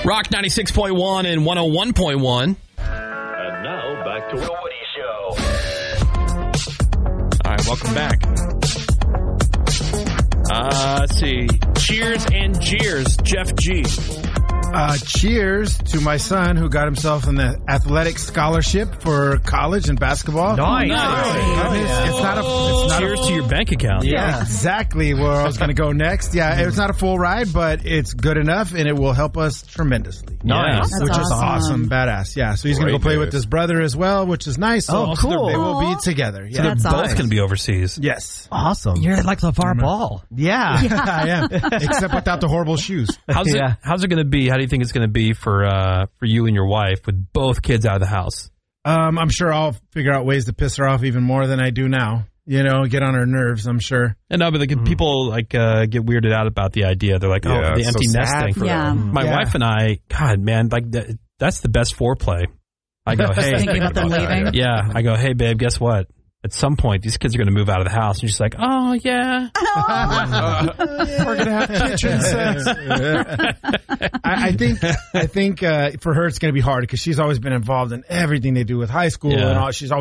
Rock 96.1 and 101.1. And now back to The Woody Show. All right, welcome back. Let's see. Cheers and jeers, Jeff G. Cheers to my son who got himself an athletic scholarship for college and basketball. Nice. It's not Cheers to your bank account. Yeah, exactly where I was going to go next. Yeah, it's not a full ride, but it's good enough, and it will help us tremendously. Nice. That's which is awesome. awesome, badass. Yeah, so he's going to go play with his brother as well, which is nice. So Oh, cool. They will be together. So Yeah. they're That's both awesome. going to be overseas. Yes. Awesome. You're like LeVar Ball. Yeah. I am. Except without the horrible shoes. How's Yeah. it going to be? How do you think it's going to be for you and your wife with both kids out of the house? I'm sure I'll figure out ways to piss her off even more than I do now. You know, get on her nerves, I'm sure. And no, but people get weirded out weirded the idea. They're like, Yeah, the it's empty so nest sad thing. for Yeah. them. My Yeah. wife and I, God, man, that's the best foreplay. I go, hey, Thinking about them leaving. yeah. I go, hey, babe, guess what? At some point, these kids are going to move out of the house. And she's like, oh, yeah. We're going to have kitchen sex. I think for her it's going to be hard because she's always been involved in everything they do with high school Yeah. and all. She's always